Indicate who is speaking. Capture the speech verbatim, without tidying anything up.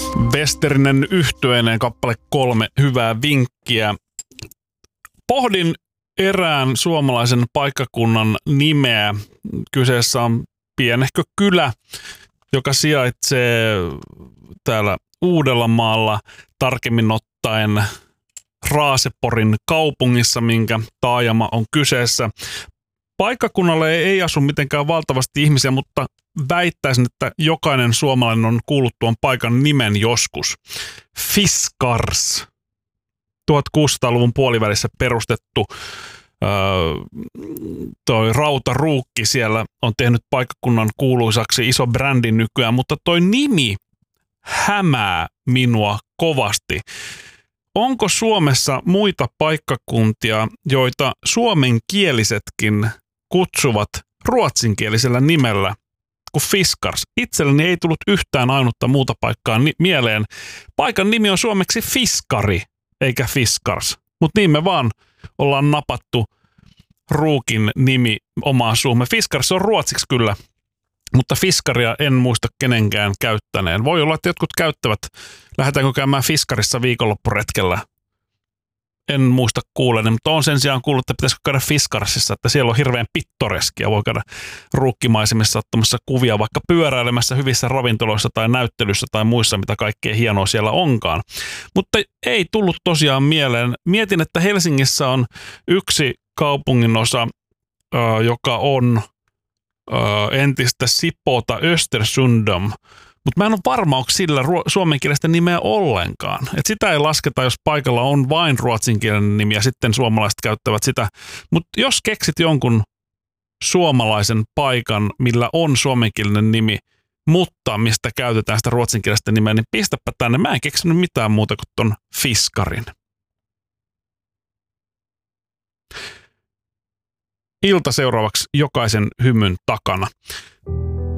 Speaker 1: Westerinen yhtyeinen kappale kolme, hyvää vinkkiä. Pohdin erään suomalaisen paikkakunnan nimeä. Kyseessä on pienehkö kylä, joka sijaitsee täällä Uudellamaalla, tarkemmin ottaen Raaseporin kaupungissa, minkä taajama on kyseessä. Paikkakunnalle ei asu mitenkään valtavasti ihmisiä, mutta väittäisin, että jokainen suomalainen on kuullut tuon paikan nimen joskus. Fiskars. tuhatkuusisataaluvun puolivälissä perustettu öö, toi Rautaruukki siellä on tehnyt paikkakunnan kuuluisaksi, iso brändi nykyään, mutta toi nimi hämää minua kovasti. Onko Suomessa muita paikkakuntia, joita suomenkielisetkin kutsuvat ruotsinkielisellä nimellä kuin Fiskars? Itselleni ei tullut yhtään ainutta muuta paikkaa ni- mieleen. Paikan nimi on suomeksi Fiskari, eikä Fiskars. Mutta niin me vaan ollaan napattu Ruukin nimi omaan suumme. Fiskars on ruotsiksi kyllä, mutta Fiskaria en muista kenenkään käyttäneen. Voi olla, että jotkut käyttävät. Lähdetäänkö käymään Fiskarissa viikonloppuretkellä? En muista kuulen, mutta on sen sijaan kuullut, että pitäisikö käydä Fiskarsissa, että siellä on hirveän pittoreskia. Voi käydä ruukkimaisemissa ottamassa kuvia, vaikka pyöräilemässä hyvissä ravintoloissa tai näyttelyssä tai muissa, mitä kaikkea hienoa siellä onkaan. Mutta ei tullut tosiaan mieleen. Mietin, että Helsingissä on yksi kaupunginosa, joka on entistä Sipota, Östersundom. Mutta mä en ole varma, onko sillä ruo- suomenkielistä nimeä ollenkaan. Et sitä ei lasketa, jos paikalla on vain ruotsinkielinen nimi ja sitten suomalaiset käyttävät sitä. Mutta jos keksit jonkun suomalaisen paikan, millä on suomenkielinen nimi, mutta mistä käytetään sitä ruotsinkielistä nimeä, niin pistäpä tänne. Mä en keksinyt mitään muuta kuin ton Fiskarin. Ilta seuraavaksi jokaisen hymyn takana.